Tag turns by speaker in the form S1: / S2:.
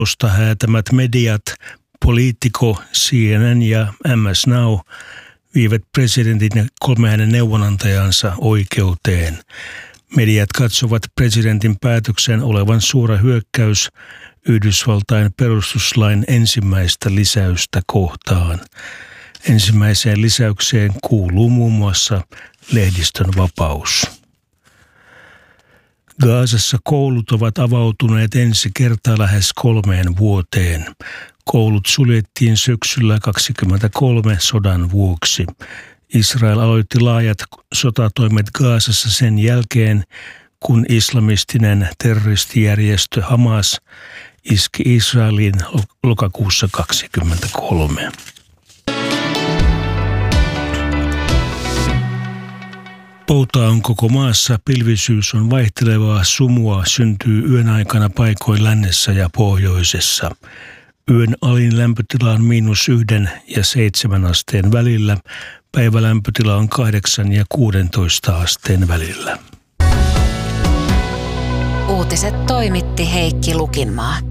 S1: Osta häätämät mediat Politico, CNN ja MS Now viivät presidentin ja 3 hänen neuvonantajansa oikeuteen. Mediat katsovat presidentin päätöksen olevan suora hyökkäys Yhdysvaltain perustuslain ensimmäistä lisäystä kohtaan. Ensimmäiseen lisäykseen kuuluu muun muassa lehdistön vapaus. Gazassa koulut ovat avautuneet ensi kertaa lähes 3 vuoteen. Koulut suljettiin syksyllä 2023 sodan vuoksi. Israel aloitti laajat sotatoimet Gazassa sen jälkeen, kun islamistinen terroristijärjestö Hamas iski Israeliin lokakuussa 2023. Poutaa on koko maassa, pilvisyys on vaihtelevaa, sumua syntyy yön aikana paikoin lännessä ja pohjoisessa. Yön alin lämpötila on -1 ja 7 asteen välillä, päivälämpötila on 8 ja 16 asteen välillä.
S2: Uutiset toimitti Heikki Lukinmaa.